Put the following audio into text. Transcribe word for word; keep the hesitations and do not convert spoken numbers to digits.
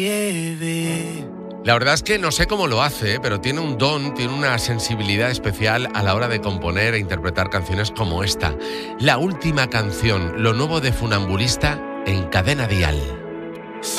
La verdad es que no sé cómo lo hace, pero tiene un don, tiene una sensibilidad especial a la hora de componer e interpretar canciones como esta. La última canción, lo nuevo de Funambulista en Cadena Dial.